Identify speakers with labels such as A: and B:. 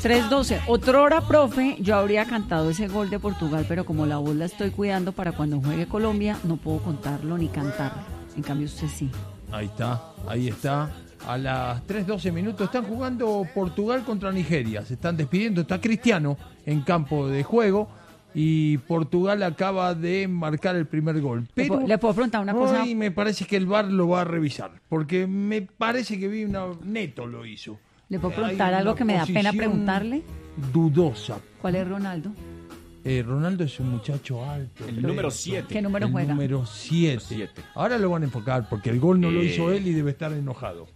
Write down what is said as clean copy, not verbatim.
A: 3:12. Otrora, profe, yo habría cantado ese gol de Portugal, pero como la voz la estoy cuidando para cuando juegue Colombia, no puedo contarlo ni cantarlo. En cambio, usted sí.
B: Ahí está. A las 3:12 minutos están jugando Portugal contra Nigeria. Se están despidiendo. Está Cristiano en campo de juego. Y Portugal acaba de marcar el primer gol. Pero
A: ¿Le puedo preguntar una cosa?
B: hoy me parece que el VAR lo va a revisar. Porque me parece que vi Neto lo hizo.
A: ¿Le puedo preguntar algo que me da pena preguntarle?
B: Dudosa.
A: ¿Cuál es Ronaldo?
B: Ronaldo es un muchacho alto.
C: El número 7.
A: ¿Qué número juega?
B: Número 7. Ahora lo van a enfocar porque el gol no lo hizo él y debe estar enojado.